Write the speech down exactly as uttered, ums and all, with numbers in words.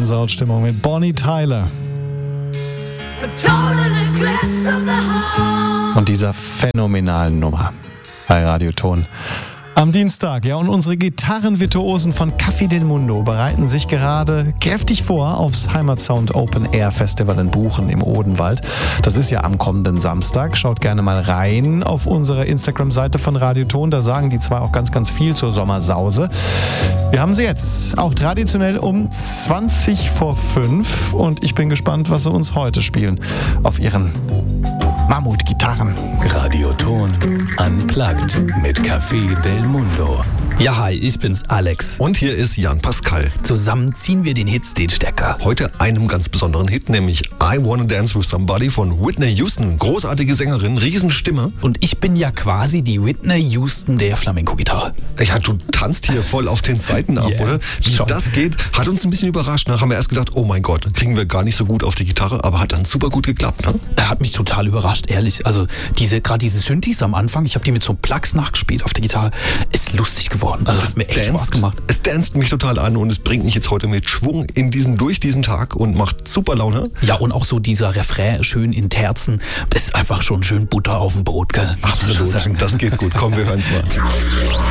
Gänsehautstimmung mit Bonnie Tyler. Und dieser phänomenalen Nummer bei Radioton. Am Dienstag, ja, und unsere Gitarrenvirtuosen von Café del Mundo bereiten sich gerade kräftig vor aufs Heimatsound Open Air Festival in Buchen im Odenwald. Das ist ja am kommenden Samstag. Schaut gerne mal rein auf unsere Instagram-Seite von Radioton. Da sagen die zwei auch ganz, ganz viel zur Sommersause. Wir haben sie jetzt auch traditionell um zwanzig vor fünf und ich bin gespannt, was sie uns heute spielen auf ihren Mammutgitarren. Radioton Unplugged mit Café del Mundo. Ja, hi, ich bin's, Alex. Und hier ist Jan Pascal. Zusammen ziehen wir den Hits den Stecker. Heute einem ganz besonderen Hit, nämlich I Wanna Dance With Somebody von Whitney Houston. Großartige Sängerin, Riesenstimme. Und ich bin ja quasi die Whitney Houston der Flamenco-Gitarre. Ja, du tanzt hier voll auf den Seiten ab, Yeah, oder? Wie schon. das geht, hat uns ein bisschen überrascht. Ne? Haben wir erst gedacht, oh mein Gott, kriegen wir gar nicht so gut auf die Gitarre, aber hat dann super gut geklappt, ne? Er hat mich total überrascht, ehrlich. Also diese, gerade diese Synthes am Anfang, ich habe die mit so Plugs nachgespielt auf der Gitarre, ist lustig geworden. Also das hat mir echt Spaß gemacht. Es danst mich total an und es bringt mich jetzt heute mit Schwung in diesen, durch diesen Tag und macht super Laune. Ja, und auch so dieser Refrain schön in Terzen, ist einfach schon schön Butter auf dem Brot, gell? Muss man schon Absolut, sagen. das geht gut. Komm, wir hören's mal.